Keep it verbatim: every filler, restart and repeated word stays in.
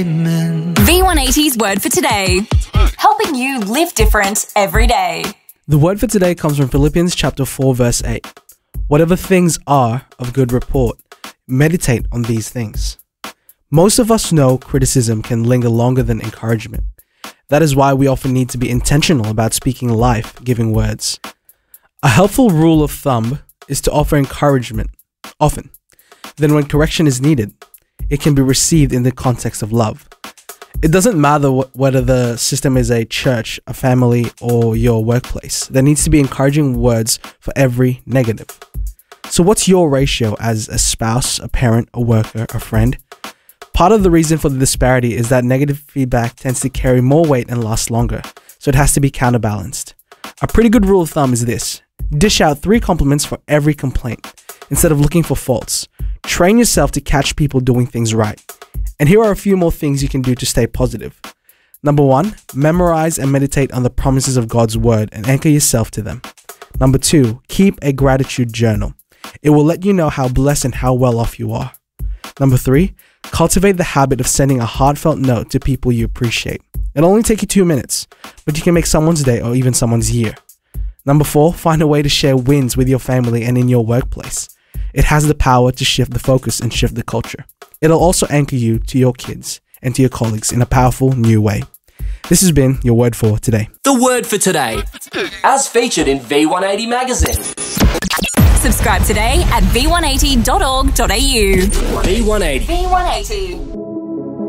V one eighty's word for today. Helping you live different every day. The word for today comes from Philippians chapter four verse eight. Whatever things are of good report, meditate on these things. Most of us know criticism can linger longer than encouragement. That is why we often need to be intentional about speaking life-giving words. A helpful rule of thumb is to offer encouragement often. Then when correction is needed, it can be received in the context of love. It doesn't matter wh- whether the system is a church, a family, or your workplace. There needs to be encouraging words for every negative. So what's your ratio as a spouse, a parent, a worker, a friend? Part of the reason for the disparity is that negative feedback tends to carry more weight and last longer, so it has to be counterbalanced. A pretty good rule of thumb is this: dish out three compliments for every complaint, instead of looking for faults. Train yourself to catch people doing things right. And here are a few more things you can do to stay positive. Number one, memorize and meditate on the promises of God's word and anchor yourself to them. Number two, keep a gratitude journal. It will let you know how blessed and how well off you are. Number three, cultivate the habit of sending a heartfelt note to people you appreciate. It'll only take you two minutes, but you can make someone's day or even someone's year. Number four, find a way to share wins with your family and in your workplace. It has the power to shift the focus and shift the culture. It'll also anchor you to your kids and to your colleagues in a powerful new way. This has been your word for today. The word for today, as featured in V one eighty magazine. Subscribe today at v one eighty dot org dot a u. V one eighty. V one eighty.